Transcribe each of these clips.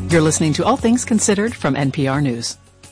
You're listening to All Things Considered from NPR News.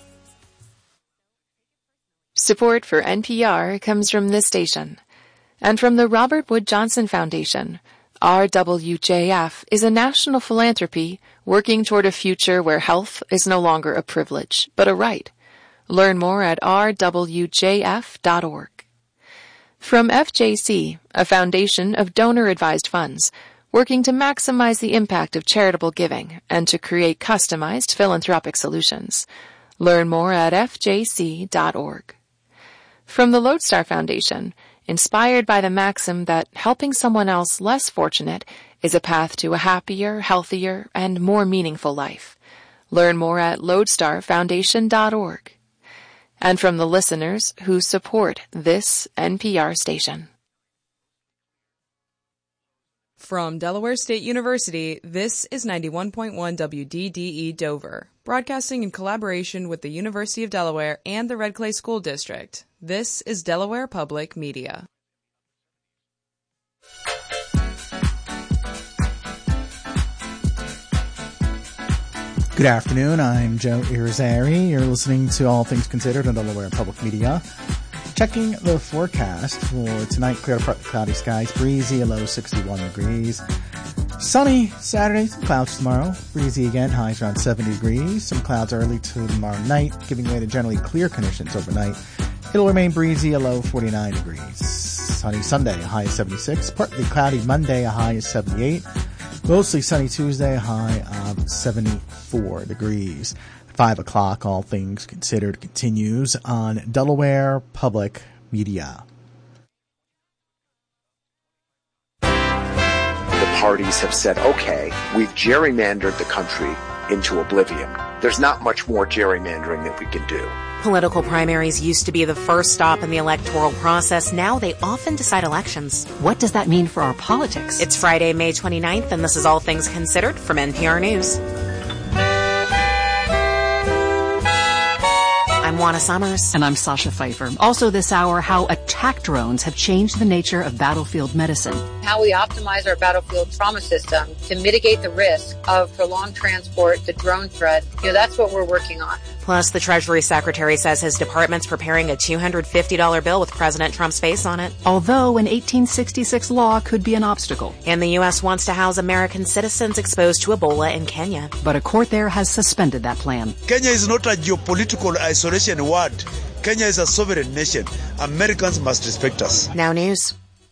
Support for NPR comes from this station and from the Robert Wood Johnson Foundation. RWJF is a national philanthropy working toward a future where health is no longer a privilege, but a right. Learn more at rwjf.org. From FJC, a foundation of donor-advised funds, working to maximize the impact of charitable giving and to create customized philanthropic solutions. Learn more at fjc.org. From the Lodestar Foundation, inspired by the maxim that helping someone else less fortunate is a path to a happier, healthier, and more meaningful life. Learn more at lodestarfoundation.org. And from the listeners who support this NPR station. From Delaware State University, this is 91.1 WDDE Dover, broadcasting in collaboration with the University of Delaware and the Red Clay School District. This is Delaware Public Media. Good afternoon, I'm Joe Irizarry. You're listening to All Things Considered on Delaware Public Media. Checking the forecast for tonight, clear to partly cloudy skies, breezy, a low 61 degrees. Sunny Saturday, some clouds tomorrow, breezy again, highs around 70 degrees. Some clouds early to tomorrow night, giving way to generally clear conditions overnight. It'll remain breezy, a low 49 degrees. Sunny Sunday, a high of 76. Partly cloudy Monday, a high of 78. Mostly sunny Tuesday, a high of 74 degrees. 5 o'clock, All Things Considered continues on Delaware Public Media. The parties have said, okay, we've gerrymandered the country into oblivion. There's not much more gerrymandering that we can do. Political primaries used to be the first stop in the electoral process. Now they often decide elections. What does that mean for our politics? It's Friday, May 29th, and this is All Things Considered from NPR News. I'm Juana Summers. And I'm Sasha Pfeiffer. Also this hour, how attack drones have changed the nature of battlefield medicine. How we optimize our battlefield trauma system to mitigate the risk of prolonged transport, the drone threat. That's what we're working on. Plus, the Treasury Secretary says his department's preparing a $250 bill with President Trump's face on it. Although an 1866 law could be an obstacle. And the U.S. wants to house American citizens exposed to Ebola in Kenya. But a court there has suspended that plan. Kenya is not a geopolitical isolation word. Kenya is a sovereign nation. Americans must respect us. Now news.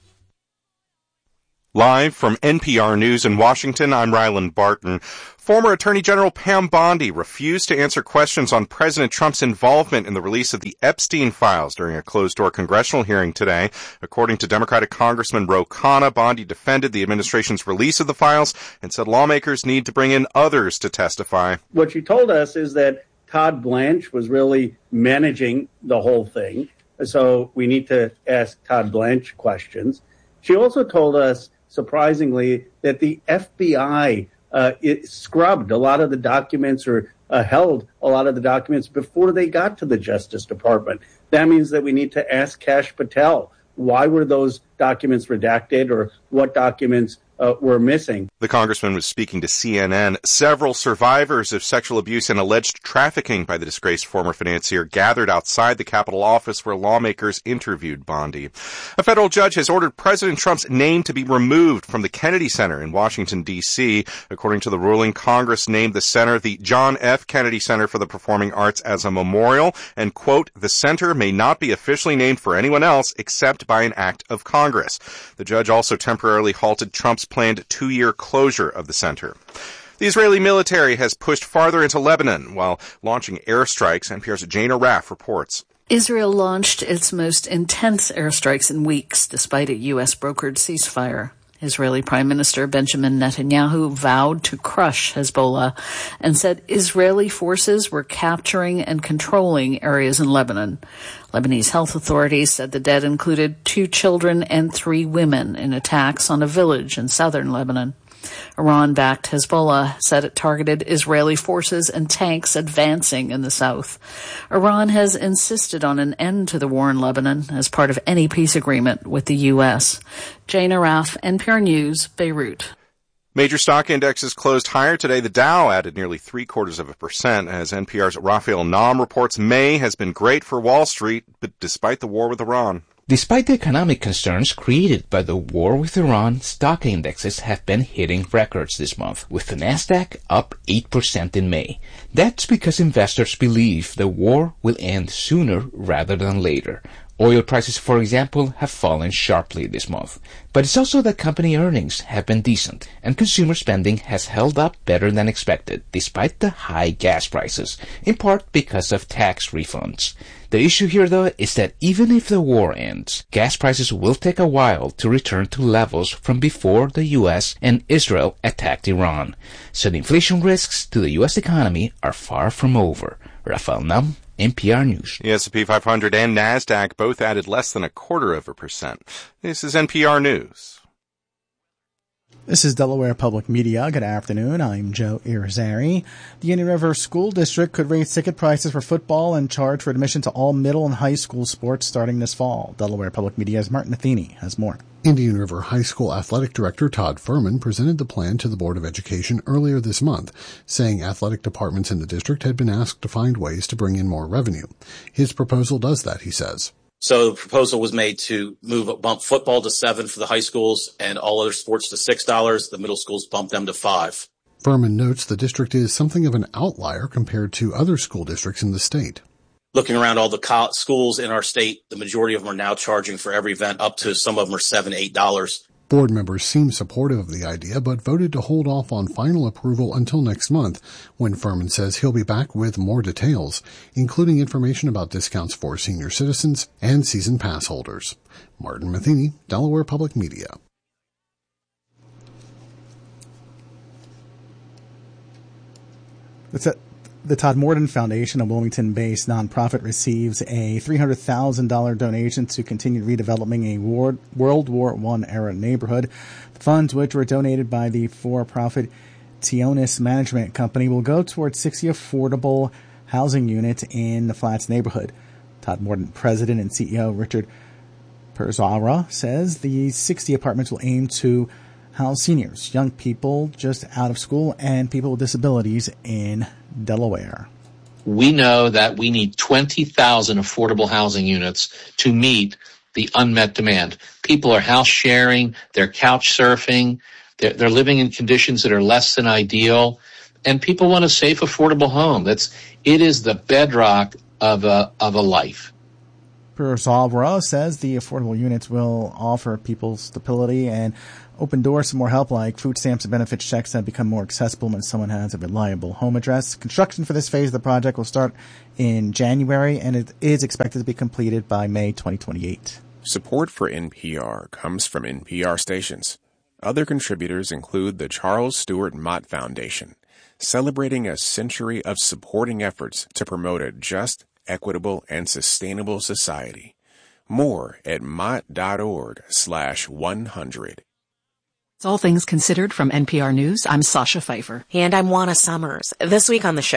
Live from NPR News in Washington, I'm Ryland Barton. Former Attorney General Pam Bondi refused to answer questions on President Trump's involvement in the release of the Epstein files during a closed-door congressional hearing today. According to Democratic Congressman Ro Khanna, Bondi defended the administration's release of the files and said lawmakers need to bring in others to testify. What she told us is that Todd Blanche was really managing the whole thing, so we need to ask Todd Blanche questions. She also told us, surprisingly, that the FBI it scrubbed a lot of the documents or held a lot of the documents before they got to the Justice Department. That means that we need to ask Kash Patel, why were those documents redacted or what documents were missing. The congressman was speaking to CNN. Several survivors of sexual abuse and alleged trafficking by the disgraced former financier gathered outside the Capitol office where lawmakers interviewed Bondi. A federal judge has ordered President Trump's name to be removed from the Kennedy Center in Washington, D.C. According to the ruling, Congress named the center the John F. Kennedy Center for the Performing Arts as a memorial, and, quote, the center may not be officially named for anyone else except by an act of Congress. The judge also temporarily halted Trump's planned 2-year closure of the center. The Israeli military has pushed farther into Lebanon while launching airstrikes. NPR's Jana Raff reports. Israel launched its most intense airstrikes in weeks, despite a U.S.-brokered ceasefire. Israeli Prime Minister Benjamin Netanyahu vowed to crush Hezbollah and said Israeli forces were capturing and controlling areas in Lebanon. Lebanese health authorities said the dead included 2 children and 3 women in attacks on a village in southern Lebanon. Iran-backed Hezbollah said it targeted Israeli forces and tanks advancing in the south. Iran has insisted on an end to the war in Lebanon as part of any peace agreement with the U.S. Jana Raff, NPR News, Beirut. Major stock indexes closed higher today. The Dow added nearly 0.75% as NPR's Raphael Naum reports May has been great for Wall Street, but despite the war with Iran. Despite the economic concerns created by the war with Iran, stock indexes have been hitting records this month, with the Nasdaq up 8% in May. That's because investors believe the war will end sooner rather than later. Oil prices, for example, have fallen sharply this month. But it's also that company earnings have been decent, and consumer spending has held up better than expected, despite the high gas prices, in part because of tax refunds. The issue here, though, is that even if the war ends, gas prices will take a while to return to levels from before the U.S. and Israel attacked Iran. So the inflation risks to the U.S. economy are far from over. Raphael Naum, NPR News. The S&P 500 and NASDAQ both added less than 0.25%. This is NPR News. This is Delaware Public Media. Good afternoon. I'm Joe Irizarry. The Indian River School District could raise ticket prices for football and charge for admission to all middle and high school sports starting this fall. Delaware Public Media's Martin Matheny has more. Indian River High School Athletic Director Todd Furman presented the plan to the Board of Education earlier this month, saying athletic departments in the district had been asked to find ways to bring in more revenue. His proposal does that, he says. So the proposal was made to bump football to $7 for the high schools and all other sports to $6. The middle schools bump them to $5. Furman notes the district is something of an outlier compared to other school districts in the state. Looking around all the schools in our state, the majority of them are now charging for every event up to some of them are $7, $8. Board members seem supportive of the idea, but voted to hold off on final approval until next month, when Furman says he'll be back with more details, including information about discounts for senior citizens and season pass holders. Martin Matheny, Delaware Public Media. The Todd Morton Foundation, a Wilmington-based nonprofit, receives a $300,000 donation to continue redeveloping a World War I-era neighborhood. The funds, which were donated by the for-profit Tionis Management Company, will go towards 60 affordable housing units in the Flats neighborhood. Todd Morton President and CEO Richard Perzara says the 60 apartments will aim to house seniors, young people just out of school, and people with disabilities in Delaware. We know that we need 20,000 affordable housing units to meet the unmet demand. People are house sharing, they're couch surfing, they're living in conditions that are less than ideal, and people want a safe, affordable home. It is the bedrock of a life. Perzara says the affordable units will offer people stability and open doors to more help, like food stamps and benefits checks that become more accessible when someone has a reliable home address. Construction for this phase of the project will start in January, and it is expected to be completed by May 2028. Support for NPR comes from NPR stations. Other contributors include the Charles Stewart Mott Foundation, celebrating a century of supporting efforts to promote a just, equitable, and sustainable society. More at mott.org/100. All Things Considered from NPR News, I'm Sasha Pfeiffer. And I'm Juana Summers. This week on the show,